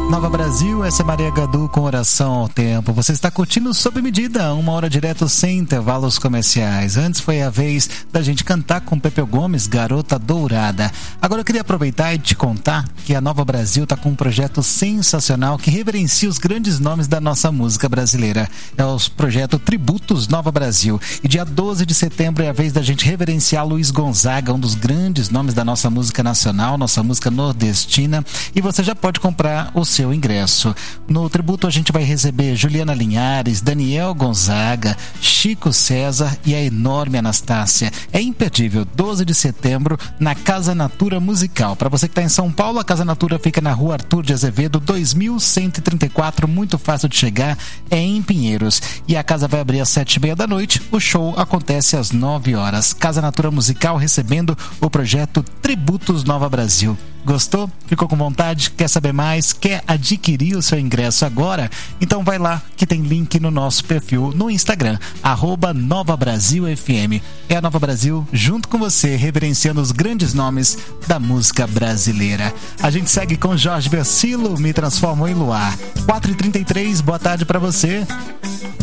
Nova Brasil, essa é Maria Gadu com Oração ao Tempo. Você está curtindo Sob Medida, 1 hora direto sem intervalos comerciais. Antes foi a vez da gente cantar com Pepeu Gomes, Garota Dourada. Agora eu queria aproveitar e te contar que a Nova Brasil está com um projeto sensacional que reverencia os grandes nomes da nossa música brasileira. É o projeto Tributos Nova Brasil. E dia 12 de setembro é a vez da gente reverenciar Luiz Gonzaga, um dos grandes nomes da nossa música nacional, nossa música nordestina. E você já pode comprar o seu ingresso. No tributo a gente vai receber Juliana Linhares, Daniel Gonzaga, Chico César e a enorme Anastácia. É imperdível, 12 de setembro na Casa Natura Musical. Para você que está em São Paulo, a Casa Natura fica na Rua Arthur de Azevedo, 2134, muito fácil de chegar, é em Pinheiros. E a casa vai abrir às 7h30 da noite, o show acontece às 9 horas. Casa Natura Musical recebendo o projeto Tributos Nova Brasil. Gostou? Ficou com vontade? Quer saber mais? Quer adquirir o seu ingresso agora? Então vai lá que tem link no nosso perfil no Instagram, @NovaBrasilFM. É a Nova Brasil junto com você, reverenciando os grandes nomes da música brasileira. A gente segue com Jorge Versilo, Me Transformo em Luar. 4h33, boa tarde pra você.